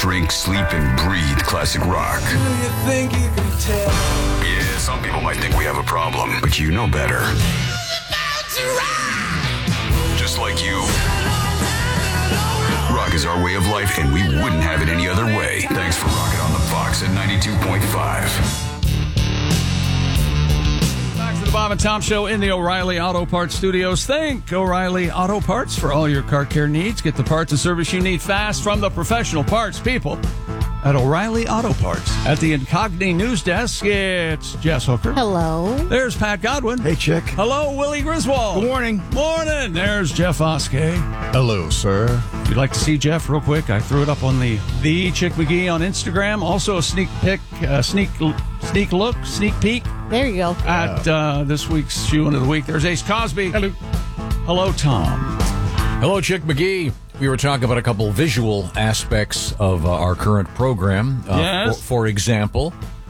drink, sleep, and breathe classic rock. Do you think you can tell? Yeah, some people might think we have a problem, but you know better. Just like you. Rock is our way of life, and we wouldn't have it any other way. Thanks for rocking on the Fox at 92.5. The Bob and Tom Show in the O'Reilly Auto Parts studios. Thank O'Reilly Auto Parts for all your car care needs. Get the parts and service you need fast from the professional parts people at O'Reilly Auto Parts. At the Incogni News Desk, it's Jess Hooker. Hello. There's Pat Godwin. Hey, Chick. Hello, Willie Griswold. Good morning. Morning. There's Jeff Oskey. Hello, sir. If you'd like to see Jeff real quick, I threw it up on the Chick McGee on Instagram. Also a sneak peek There you go. at this week's Shoe of the Week. There's Ace Cosby. Hello. Hello, Tom. Hello, Chick McGee. We were talking about a couple visual aspects of our current program. Yes. For example,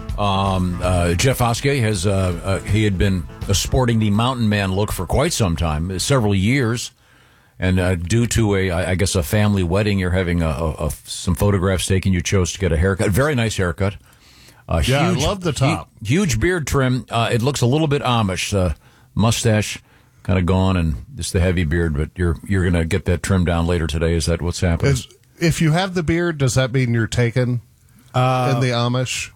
Jeff Oskey he had been sporting the mountain man look for quite some time, several years. And due to a family wedding, you're having some photographs taken. You chose to get a haircut. Very nice haircut. I love the top. Huge beard trim. It looks a little bit Amish. Mustache kind of gone, and just the heavy beard. But you're going to get that trimmed down later today. Is that what's happening? If you have the beard, does that mean you're taken in the Amish?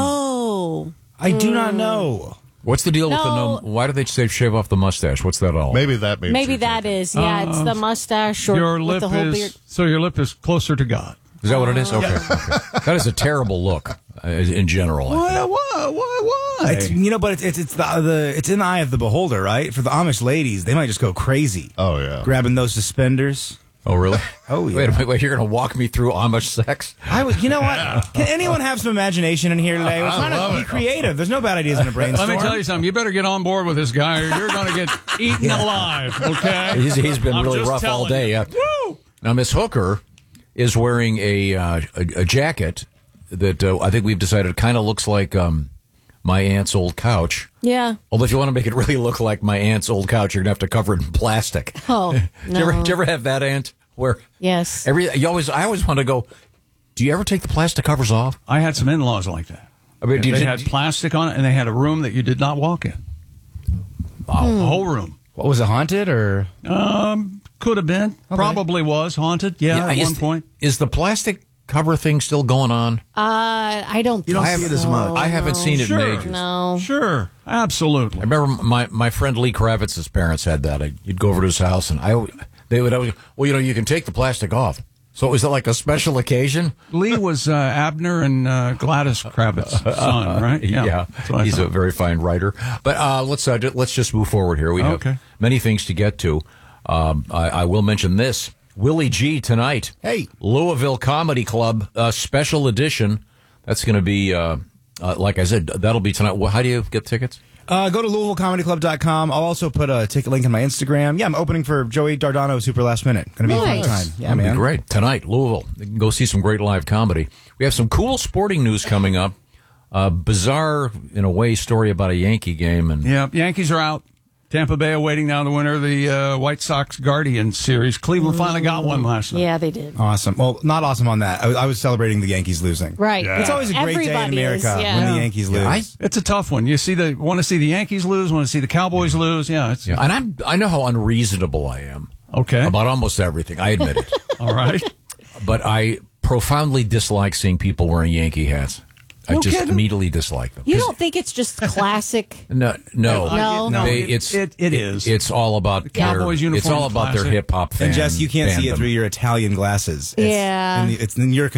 Oh. I do not know. What's the deal with the No. Why do they say shave off the mustache? What's that all? Maybe that means Maybe you're that taken. is. Yeah, it's the mustache or Your with lip the whole beard. your lip is closer to God. Is that what it is? Okay. That is a terrible look in general. I think. Why? It's, but it's in the eye of the beholder, right? For the Amish ladies, they might just go crazy. Oh, yeah. Grabbing those suspenders. Oh, really? Oh, yeah. Wait, you're going to walk me through Amish sex? You know what? Can anyone have some imagination in here today? We're trying to be creative. There's no bad ideas in a brainstorm. Let me tell you something. You better get on board with this guy, or you're going to get eaten alive. Okay? He's been I'm really just rough all telling day. you. Yeah. Woo! Now, Miss Hooker is wearing a jacket that I think we've decided kind of looks like my aunt's old couch. Yeah. Although if you want to make it really look like my aunt's old couch, you're going to have to cover it in plastic. Oh, no. Did you ever have that, Aunt? Where Yes. I always want to go, do you ever take the plastic covers off? I had some in-laws like that. I mean, They had plastic on it, and they had a room that you did not walk in. A whole room. What was it, haunted or? Could have been. Probably was haunted. Yeah, at one point. Is the plastic cover thing still going on? I don't. You don't think see it as so. much. I haven't seen it in ages. No. Sure. Absolutely. I remember my friend Lee Kravitz's parents had that. You'd go over to his house, and they would always, you can take the plastic off. So was it like a special occasion? Lee was Abner and Gladys Kravitz's son, right? Yeah. That's what I He's a thought. very fine writer. But let's just move forward here. We have many things to get to. I will mention this. Willie G tonight. Hey. Louisville Comedy Club, special edition. That's going to be, like I said, that'll be tonight. How do you get tickets? Go to LouisvilleComedyClub.com. I'll also put a ticket link in my Instagram. Yeah, I'm opening for Joey Dardano Super Last Minute. Going to be a fun Nice. time. Yeah, That'd man. be great. Tonight, Louisville. You can go see some great live comedy. We have some cool sporting news coming up. Bizarre, in a way, story about a Yankee game. And Yeah, Yankees are out. Tampa Bay awaiting now the winner of the White Sox Guardian series. Cleveland finally got one last night. Yeah, they did. Awesome. Well, not awesome on that. I was celebrating the Yankees losing. Right. It's always a great day in Everybody America is, yeah. when the Yankees lose. It's a tough one. You want to see the Yankees lose, want to see the Cowboys lose. Yeah, it's and I know how unreasonable I am okay. about almost everything. I admit it. All right. But I profoundly dislike seeing people wearing Yankee hats. I just kidding. immediately dislike them. You don't think it's just classic? No. No. It is. It's all about Cowboys It's uniform all about their classic. hip hop fan. And Jess, you can't see it fandom. through your Italian glasses. Yeah. It's in your